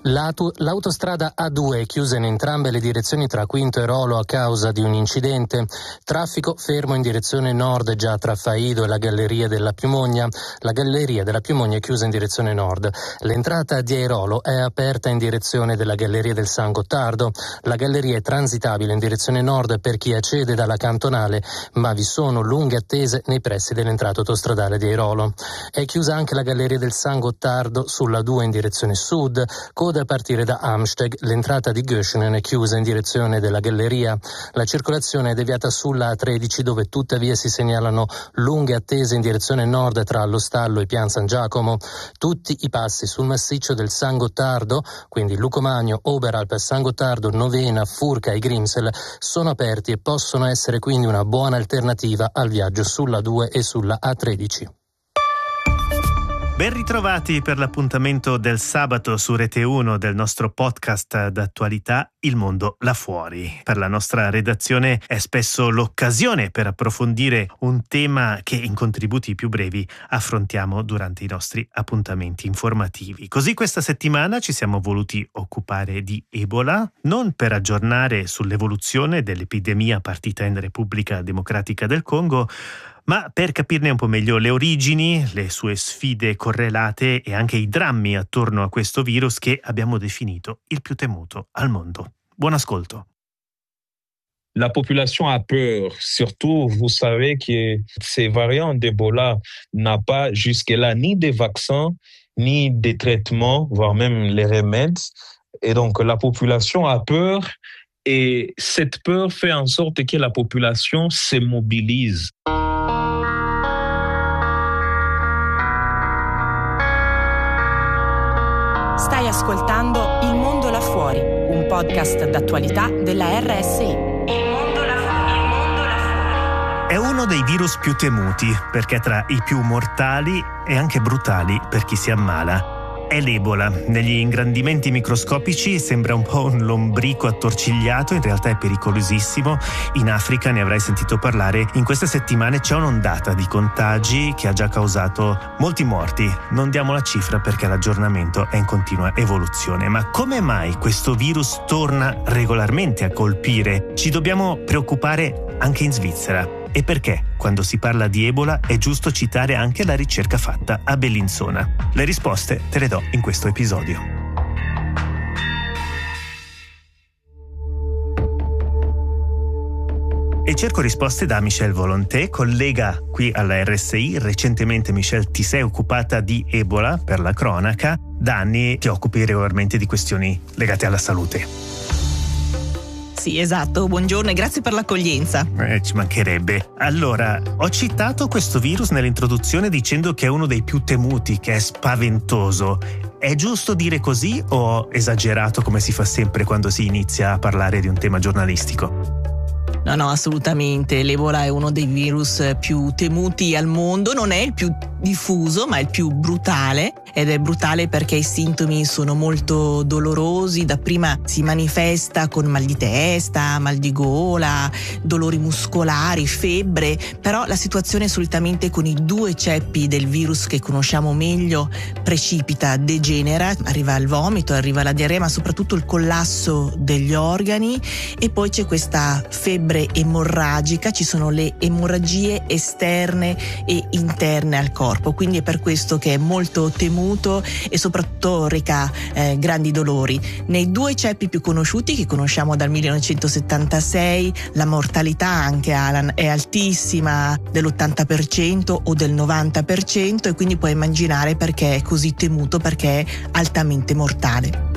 L'autostrada A2 è chiusa in entrambe le direzioni tra Quinto e Rolo a causa di un incidente. Traffico fermo in direzione nord già tra Faido e la Galleria della Piumogna. La Galleria della Piumogna è chiusa in direzione nord. L'entrata di Airolo è aperta in direzione della Galleria del San Gottardo. La galleria è transitabile in direzione nord per chi accede dalla cantonale, ma vi sono lunghe attese nei pressi dell'entrata autostradale di Airolo. È chiusa anche la Galleria del San Gottardo sulla 2 in direzione sud, coda a partire da Amsteg. L'entrata di Göschenen è chiusa in direzione della galleria. La circolazione è deviata sulla A13, dove tuttavia si segnalano lunghe attese in direzione nord tra Allo Stallo e Pian San Giacomo. Tutti i passi sul massiccio del San Gottardo, quindi Lucomagno, Oberalp, San Gottardo, Novena, Furca e Grimsel, sono aperti e possono essere quindi una buona alternativa al viaggio sulla 2 e sulla A13. Ben ritrovati per l'appuntamento del sabato su Rete 1 del nostro podcast d'attualità Il Mondo là fuori. Per la nostra redazione è spesso l'occasione per approfondire un tema che in contributi più brevi affrontiamo durante i nostri appuntamenti informativi. Così questa settimana ci siamo voluti occupare di Ebola, non per aggiornare sull'evoluzione dell'epidemia partita in Repubblica Democratica del Congo, ma per capirne un po' meglio le origini, le sue sfide correlate e anche i drammi attorno a questo virus che abbiamo definito il più temuto al mondo. Buon ascolto. La population a peur, surtout vous savez que ces variants d'Ebola n'ont pas jusque-là ni des vaccins, ni des traitements, voire même les remèdes. Et donc la population a peur et cette peur fait en sorte que la population se mobilise. Stai ascoltando Il Mondo là fuori, un podcast d'attualità della RSI. Il Mondo là fuori. È uno dei virus più temuti perché tra i più mortali e anche brutali per chi si ammala. È l'Ebola. Negli ingrandimenti microscopici sembra un po' un lombrico attorcigliato, in realtà è pericolosissimo. In Africa ne avrai sentito parlare. In queste settimane c'è un'ondata di contagi che ha già causato molti morti. Non diamo la cifra perché l'aggiornamento è in continua evoluzione. Ma come mai questo virus torna regolarmente a colpire? Ci dobbiamo preoccupare anche in Svizzera. E perché, quando si parla di Ebola, è giusto citare anche la ricerca fatta a Bellinzona? Le risposte te le do in questo episodio. E cerco risposte da Michelle Volonté, collega qui alla RSI. Recentemente, Michelle, ti sei occupata di Ebola per la cronaca. Da anni ti occupi regolarmente di questioni legate alla salute. Sì, esatto, buongiorno e grazie per l'accoglienza. Ci mancherebbe. Allora, ho citato questo virus nell'introduzione dicendo che è uno dei più temuti, che è spaventoso. È giusto dire così o ho esagerato come si fa sempre quando si inizia a parlare di un tema giornalistico? No, assolutamente. L'Ebola è uno dei virus più temuti al mondo, non è il più diffuso, ma è il più brutale. Ed è brutale perché i sintomi sono molto dolorosi. Dapprima si manifesta con mal di testa, mal di gola, dolori muscolari, febbre, però la situazione solitamente con i 2 ceppi del virus che conosciamo meglio precipita, degenera, arriva al vomito, arriva alla diarrea, ma soprattutto il collasso degli organi, e poi c'è questa febbre emorragica, ci sono le emorragie esterne e interne al corpo, quindi è per questo che è molto temuto e soprattutto reca grandi dolori. Nei 2 ceppi più conosciuti, che conosciamo dal 1976, la mortalità anche è altissima, dell'80% o del 90%, e quindi puoi immaginare perché è così temuto, perché è altamente mortale.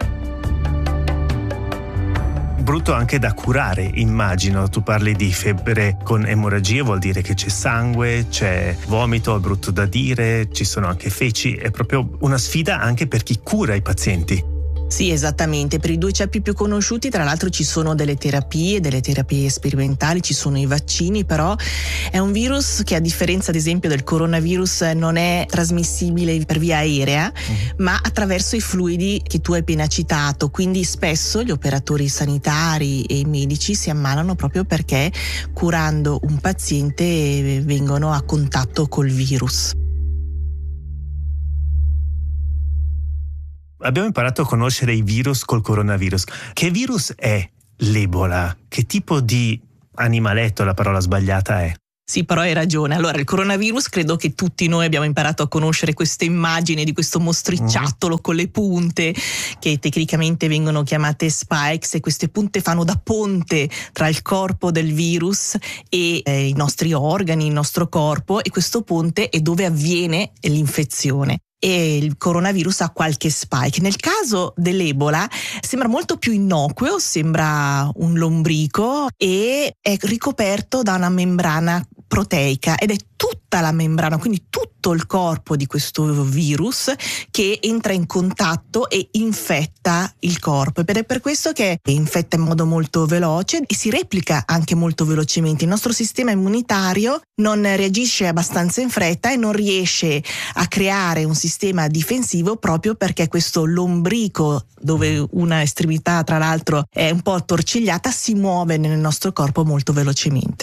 Brutto anche da curare, immagino. Tu parli di febbre con emorragie, vuol dire che c'è sangue, c'è vomito, è brutto da dire, ci sono anche feci, è proprio una sfida anche per chi cura i pazienti. Sì, esattamente. Per i 2 ceppi più conosciuti, tra l'altro, ci sono delle terapie sperimentali, ci sono i vaccini, però è un virus che, a differenza ad esempio del coronavirus, non è trasmissibile per via aerea, ma attraverso i fluidi che tu hai appena citato. Quindi spesso gli operatori sanitari e i medici si ammalano proprio perché, curando un paziente, vengono a contatto col virus. Abbiamo imparato a conoscere i virus col coronavirus. Che virus è l'Ebola? Che tipo di animaletto, la parola sbagliata, è? Sì, però hai ragione. Allora, il coronavirus, credo che tutti noi abbiamo imparato a conoscere questa immagine di questo mostricciattolo con le punte, che tecnicamente vengono chiamate spikes, e queste punte fanno da ponte tra il corpo del virus e i nostri organi, il nostro corpo, e questo ponte è dove avviene l'infezione. E il coronavirus ha qualche spike. Nel caso dell'Ebola sembra molto più innocuo, sembra un lombrico e è ricoperto da una membrana proteica, ed è tutta la membrana, quindi tutto il corpo di questo virus che entra in contatto e infetta il corpo, ed è per questo che infetta in modo molto veloce e si replica anche molto velocemente. Il nostro sistema immunitario non reagisce abbastanza in fretta e non riesce a creare un sistema difensivo, proprio perché questo lombrico, dove una estremità tra l'altro è un po' attorcigliata, si muove nel nostro corpo molto velocemente.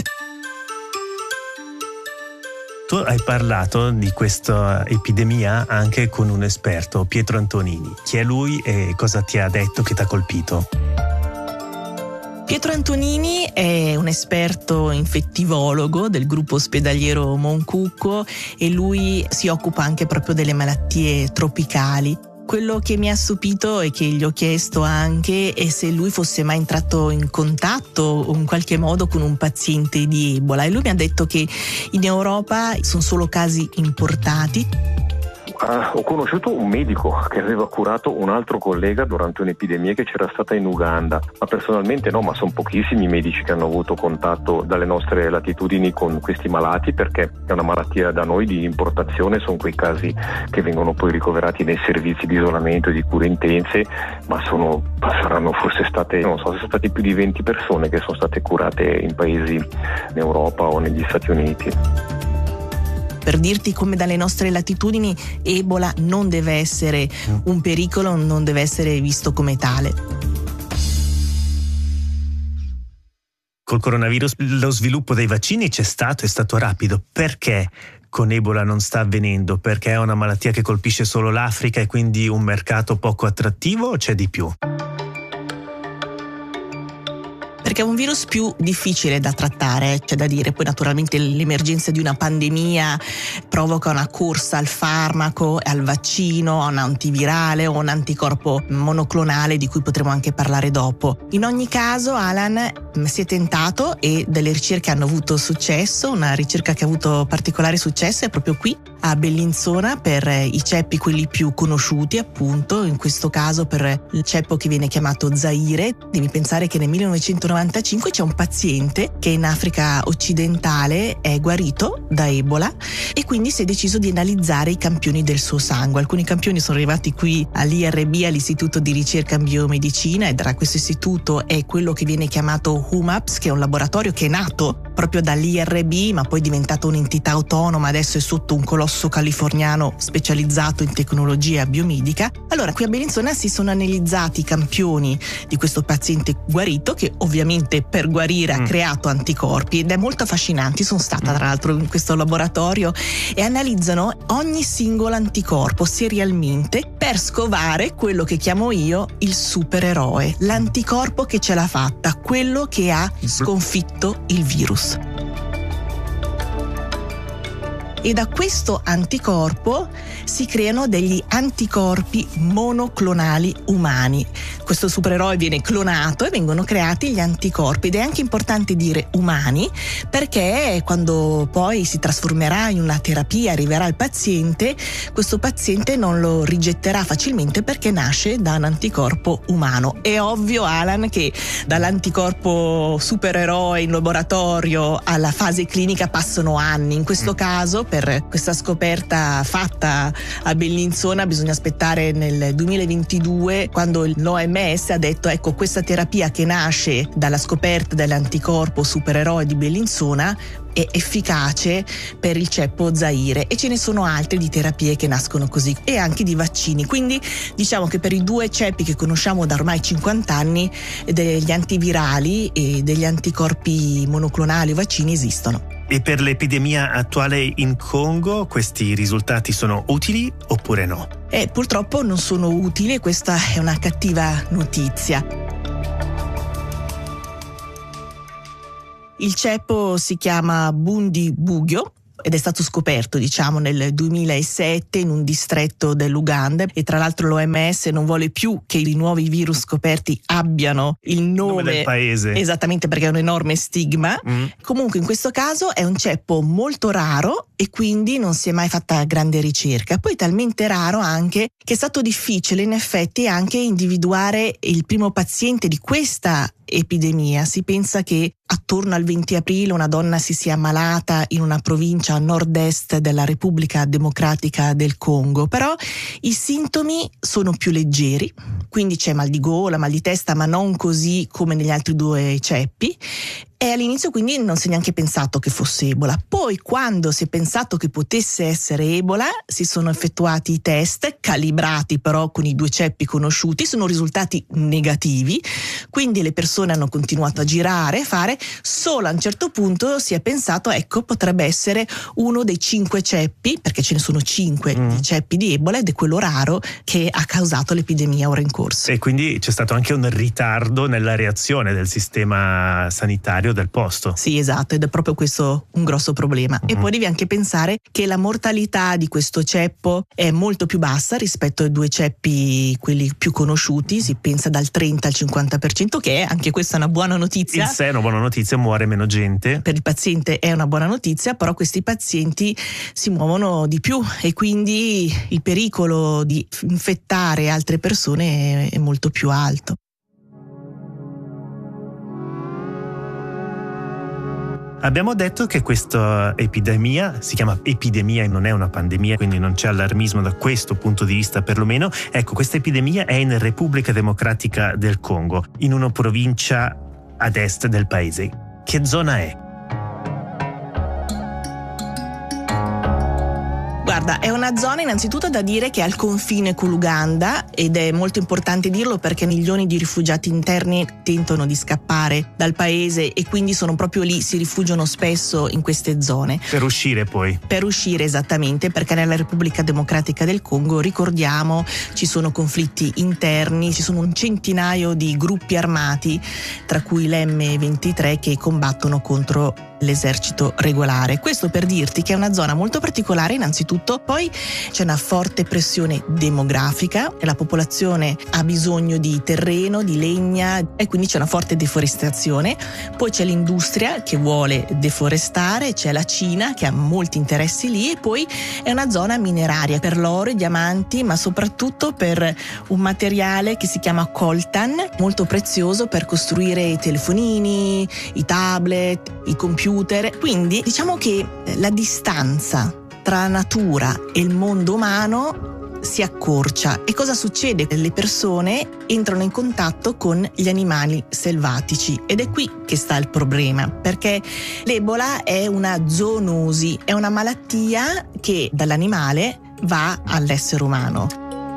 Tu hai parlato di questa epidemia anche con un esperto, Pietro Antonini. Chi è lui e cosa ti ha detto che ti ha colpito? Pietro Antonini è un esperto infettivologo del gruppo ospedaliero Moncucco e lui si occupa anche proprio delle malattie tropicali. Quello che mi ha stupito e che gli ho chiesto anche è se lui fosse mai entrato in contatto in qualche modo con un paziente di Ebola, e lui mi ha detto che in Europa sono solo casi importati. Ho conosciuto un medico che aveva curato un altro collega durante un'epidemia che c'era stata in Uganda, ma personalmente no, ma sono pochissimi i medici che hanno avuto contatto dalle nostre latitudini con questi malati, perché è una malattia da noi di importazione, sono quei casi che vengono poi ricoverati nei servizi di isolamento e di cure intense, ma saranno forse state, non so se sono state più di 20 persone che sono state curate in paesi in Europa o negli Stati Uniti. Per dirti come dalle nostre latitudini Ebola non deve essere un pericolo, non deve essere visto come tale. Col coronavirus lo sviluppo dei vaccini è stato rapido. Perché con Ebola non sta avvenendo? Perché è una malattia che colpisce solo l'Africa e quindi un mercato poco attrattivo, o c'è di più? Perché è un virus più difficile da trattare, c'è da dire. Poi naturalmente l'emergenza di una pandemia provoca una corsa al farmaco, al vaccino, a un antivirale o un anticorpo monoclonale di cui potremo anche parlare dopo. In ogni caso, Alan, si è tentato, e delle ricerche hanno avuto successo. Una ricerca che ha avuto particolare successo è proprio qui a Bellinzona per i ceppi, quelli più conosciuti appunto, in questo caso per il ceppo che viene chiamato Zaire. Devi pensare che nel 1995 c'è un paziente che in Africa occidentale è guarito da Ebola, e quindi si è deciso di analizzare i campioni del suo sangue. Alcuni campioni sono arrivati qui all'IRB, all'Istituto di Ricerca in Biomedicina, e tra questo istituto è quello che viene chiamato HUMAPS, che è un laboratorio che è nato proprio dall'IRB, ma poi è diventato un'entità autonoma, adesso è sotto un colosso californiano specializzato in tecnologia biomedica. Allora, qui a Bellinzona si sono analizzati i campioni di questo paziente guarito, che ovviamente per guarire ha creato anticorpi, ed è molto affascinante. Sono stata tra l'altro in questo laboratorio, e analizzano ogni singolo anticorpo serialmente per scovare quello che chiamo io il supereroe, l'anticorpo che ce l'ha fatta, quello che ha sconfitto il virus. E da questo anticorpo si creano degli anticorpi monoclonali umani. Questo supereroe viene clonato e vengono creati gli anticorpi, ed è anche importante dire umani, perché quando poi si trasformerà in una terapia, arriverà al paziente, questo paziente non lo rigetterà facilmente perché nasce da un anticorpo umano. È ovvio, Alan, che dall'anticorpo supereroe in laboratorio alla fase clinica passano anni. In questo caso, per questa scoperta fatta a Bellinzona, bisogna aspettare nel 2022, quando l'OMS ha detto: ecco, questa terapia che nasce dalla scoperta dell'anticorpo supereroe di Bellinzona è efficace per il ceppo Zaire, e ce ne sono altre di terapie che nascono così, e anche di vaccini. Quindi diciamo che per i due ceppi che conosciamo da ormai 50 anni, degli antivirali e degli anticorpi monoclonali o vaccini esistono. E per l'epidemia attuale in Congo questi risultati sono utili oppure no? Purtroppo non sono utili e questa è una cattiva notizia. Il ceppo si chiama Bundibugyo ed è stato scoperto, nel 2007 in un distretto dell'Uganda, e tra l'altro l'OMS non vuole più che i nuovi virus scoperti abbiano il nome del paese. Esattamente, perché è un enorme stigma. Comunque in questo caso è un ceppo molto raro e quindi non si è mai fatta grande ricerca. Poi talmente raro anche che è stato difficile in effetti anche individuare il primo paziente di questa epidemia. Si pensa che attorno al 20 aprile una donna si sia ammalata in una provincia a nord-est della Repubblica Democratica del Congo, però i sintomi sono più leggeri, quindi c'è mal di gola, mal di testa, ma non così come negli altri due ceppi. E all'inizio quindi non si è neanche pensato che fosse Ebola. Poi quando si è pensato che potesse essere Ebola si sono effettuati i test, calibrati però con i due ceppi conosciuti, sono risultati negativi, quindi le persone hanno continuato a girare, fare, solo a un certo punto si è pensato potrebbe essere uno dei 5 ceppi, perché ce ne sono 5 di ceppi di Ebola, ed è quello raro che ha causato l'epidemia ora in corso. E quindi c'è stato anche un ritardo nella reazione del sistema sanitario del posto. Sì, esatto, ed è proprio questo un grosso problema. E poi devi anche pensare che la mortalità di questo ceppo è molto più bassa rispetto ai due ceppi, quelli più conosciuti, si pensa dal 30 al 50%, che è anche questa una buona notizia. In sé è una buona notizia, muore meno gente. Per il paziente è una buona notizia, però questi pazienti si muovono di più e quindi il pericolo di infettare altre persone è molto più alto. Abbiamo detto che questa epidemia si chiama epidemia e non è una pandemia, quindi non c'è allarmismo da questo punto di vista perlomeno. Ecco, questa epidemia è in Repubblica Democratica del Congo, in una provincia ad est del paese. Che zona è? Guarda, è una zona innanzitutto da dire che è al confine con l'Uganda, ed è molto importante dirlo perché milioni di rifugiati interni tentano di scappare dal paese e quindi sono proprio lì, si rifugiano spesso in queste zone. Per uscire poi? Per uscire, esattamente, perché nella Repubblica Democratica del Congo, ricordiamo, ci sono conflitti interni, ci sono un centinaio di gruppi armati, tra cui l'M23, che combattono contro l'esercito regolare. Questo per dirti che è una zona molto particolare innanzitutto, poi c'è una forte pressione demografica e la popolazione ha bisogno di terreno, di legna, e quindi c'è una forte deforestazione. Poi c'è l'industria che vuole deforestare, c'è la Cina che ha molti interessi lì, e poi è una zona mineraria per l'oro, i diamanti, ma soprattutto per un materiale che si chiama coltan, molto prezioso per costruire i telefonini, i tablet, i computer. Quindi diciamo che la distanza tra la natura e il mondo umano si accorcia. E cosa succede? Le persone entrano in contatto con gli animali selvatici, ed è qui che sta il problema, perché l'Ebola è una zoonosi, è una malattia che dall'animale va all'essere umano.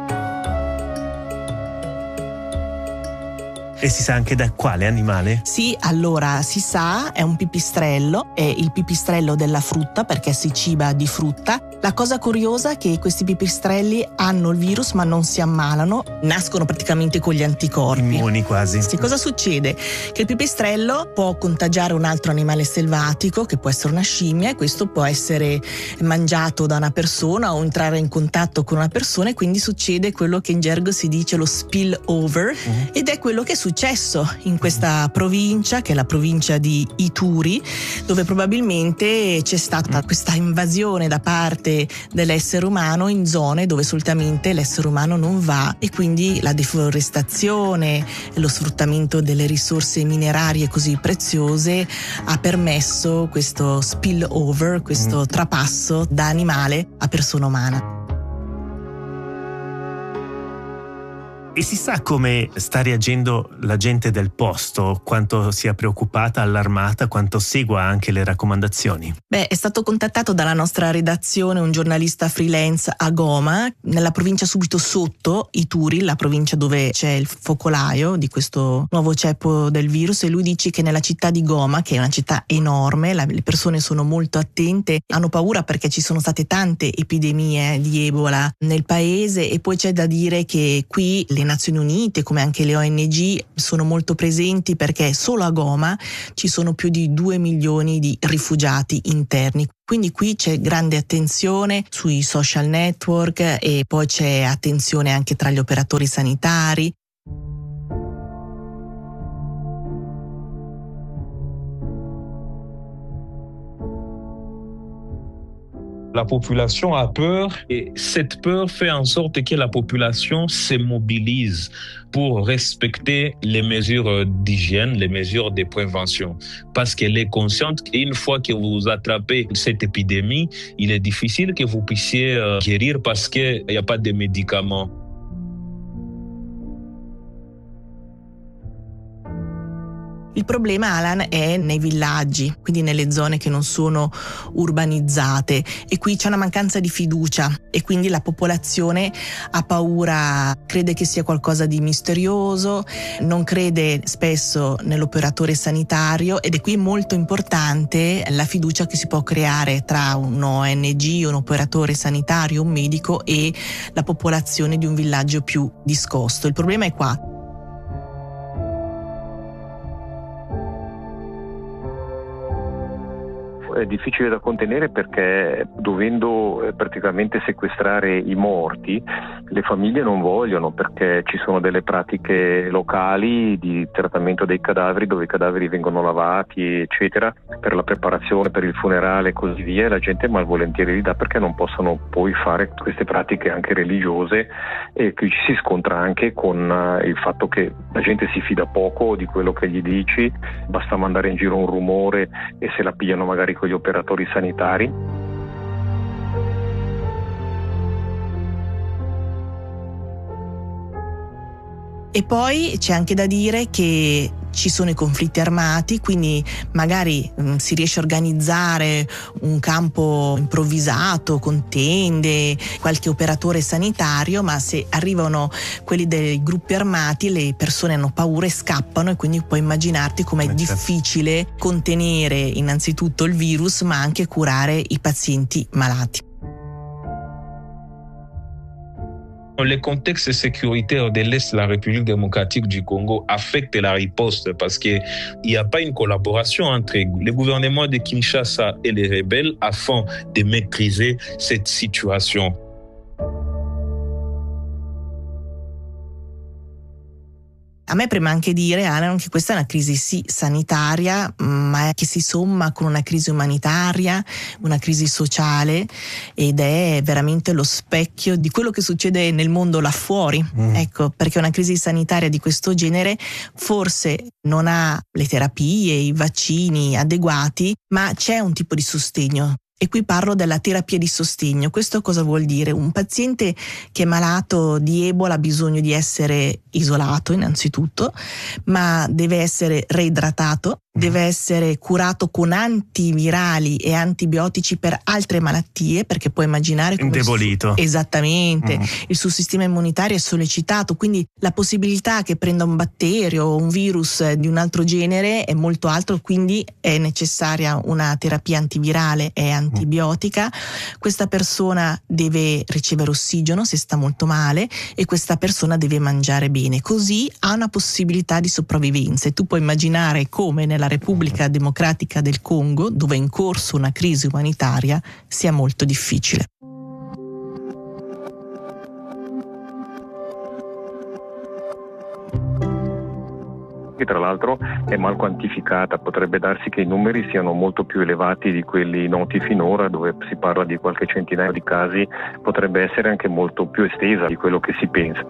E si sa anche da quale animale? Sì, allora si sa, è un pipistrello, è il pipistrello della frutta perché si ciba di frutta. La cosa curiosa è che questi pipistrelli hanno il virus ma non si ammalano, nascono praticamente con gli anticorpi. Immuni quasi. Sì, cosa succede? Che il pipistrello può contagiare un altro animale selvatico, che può essere una scimmia, e questo può essere mangiato da una persona o entrare in contatto con una persona, e quindi succede quello che in gergo si dice lo spill over, ed è quello che è successo in questa provincia, che è la provincia di Ituri, dove probabilmente c'è stata questa invasione da parte dell'essere umano in zone dove solitamente l'essere umano non va, e quindi la deforestazione e lo sfruttamento delle risorse minerarie così preziose ha permesso questo spill over, questo trapasso da animale a persona umana. E si sa come sta reagendo la gente del posto, quanto sia preoccupata, allarmata, quanto segua anche le raccomandazioni? È stato contattato dalla nostra redazione un giornalista freelance a Goma, nella provincia subito sotto, Ituri, la provincia dove c'è il focolaio di questo nuovo ceppo del virus, e lui dice che nella città di Goma, che è una città enorme, le persone sono molto attente, hanno paura perché ci sono state tante epidemie di Ebola nel paese, e poi c'è da dire che qui le Nazioni Unite, come anche le ONG, sono molto presenti perché solo a Goma ci sono più di 2 milioni di rifugiati interni. Quindi qui c'è grande attenzione sui social network e poi c'è attenzione anche tra gli operatori sanitari. La population a peur et cette peur fait en sorte que la population se mobilise pour respecter les mesures d'hygiène, les mesures de prévention. Parce qu'elle est consciente qu'une fois que vous attrapez cette épidémie, il est difficile que vous puissiez guérir parce qu'il n'y a pas de médicaments. Il problema, Alan, è nei villaggi, quindi nelle zone che non sono urbanizzate, e qui c'è una mancanza di fiducia e quindi la popolazione ha paura, crede che sia qualcosa di misterioso, non crede spesso nell'operatore sanitario, ed è qui molto importante la fiducia che si può creare tra un ONG, un operatore sanitario, un medico e la popolazione di un villaggio più discosto. Il problema è qua. È difficile da contenere perché, dovendo praticamente sequestrare i morti, le famiglie non vogliono, perché ci sono delle pratiche locali di trattamento dei cadaveri dove i cadaveri vengono lavati eccetera per la preparazione, per il funerale e così via, e la gente malvolentieri li dà perché non possono poi fare queste pratiche anche religiose, e qui ci si scontra anche con il fatto che la gente si fida poco di quello che gli dici, basta mandare in giro un rumore e se la pigliano magari con gli operatori sanitari. E poi c'è anche da dire che ci sono i conflitti armati, quindi magari si riesce a organizzare un campo improvvisato con tende, qualche operatore sanitario, ma se arrivano quelli dei gruppi armati le persone hanno paura e scappano, e quindi puoi immaginarti com'è difficile contenere innanzitutto il virus ma anche curare i pazienti malati. Le contexte sécuritaire de l'Est de la République démocratique du Congo affecte la riposte parce qu'il n'y a pas une collaboration entre le gouvernement de Kinshasa et les rebelles afin de maîtriser cette situation. A me preme anche dire, Alan, che questa è una crisi sì sanitaria, ma che si somma con una crisi umanitaria, una crisi sociale, ed è veramente lo specchio di quello che succede nel mondo là fuori. Ecco, perché una crisi sanitaria di questo genere forse non ha le terapie, i vaccini adeguati, ma c'è un tipo di sostegno. E qui parlo della terapia di sostegno. Questo cosa vuol dire? Un paziente che è malato di Ebola ha bisogno di essere isolato innanzitutto, ma deve essere reidratato, deve essere curato con antivirali e antibiotici per altre malattie, perché puoi immaginare come indebolito. Esattamente. Il suo sistema immunitario è sollecitato, quindi la possibilità che prenda un batterio o un virus di un altro genere è molto alto, quindi è necessaria una terapia antivirale e antibiotica. Questa persona deve ricevere ossigeno se sta molto male, e questa persona deve mangiare bene, così ha una possibilità di sopravvivenza. E tu puoi immaginare come nella Repubblica Democratica del Congo, dove è in corso una crisi umanitaria, sia molto difficile. Che tra l'altro è mal quantificata, potrebbe darsi che i numeri siano molto più elevati di quelli noti finora, dove si parla di qualche centinaio di casi, potrebbe essere anche molto più estesa di quello che si pensa.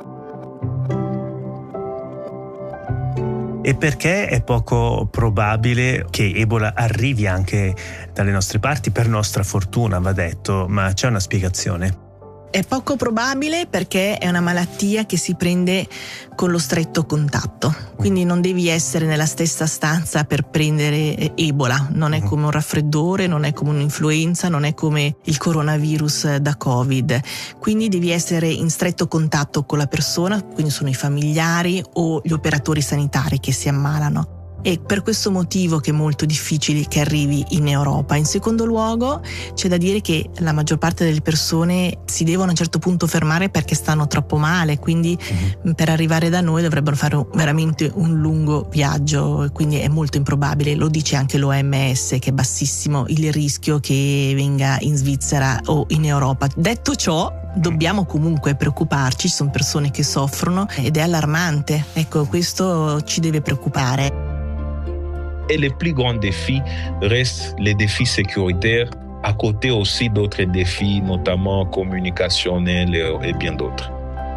E perché è poco probabile che Ebola arrivi anche dalle nostre parti, per nostra fortuna va detto, ma c'è una spiegazione? È poco probabile perché è una malattia che si prende con lo stretto contatto, quindi non devi essere nella stessa stanza per prendere Ebola, non è come un raffreddore, non è come un'influenza, non è come il coronavirus da Covid, quindi devi essere in stretto contatto con la persona, quindi sono i familiari o gli operatori sanitari che si ammalano. È per questo motivo che è molto difficile che arrivi in Europa. In secondo luogo c'è da dire che la maggior parte delle persone si devono a un certo punto fermare perché stanno troppo male, quindi per arrivare da noi dovrebbero fare veramente un lungo viaggio, quindi è molto improbabile, lo dice anche l'OMS, che è bassissimo il rischio che venga in Svizzera o in Europa. Detto ciò, dobbiamo comunque preoccuparci, ci sono persone che soffrono ed è allarmante, ecco, questo ci deve preoccupare. Et le plus grand défi reste les défis sécuritaires, à côté aussi d'autres défis, notamment communicationnels et bien d'autres.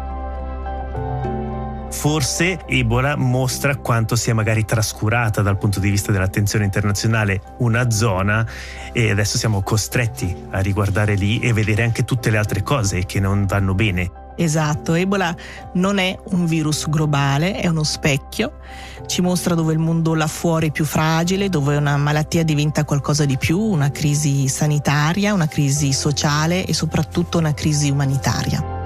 Forse Ebola mostra quanto sia magari trascurata dal punto di vista dell'attenzione internazionale una zona, e adesso siamo costretti a riguardare lì e vedere anche tutte le altre cose che non vanno bene. Esatto, Ebola non è un virus globale, è uno specchio, ci mostra dove il mondo là fuori è più fragile, dove una malattia diventa qualcosa di più, una crisi sanitaria, una crisi sociale e soprattutto una crisi umanitaria.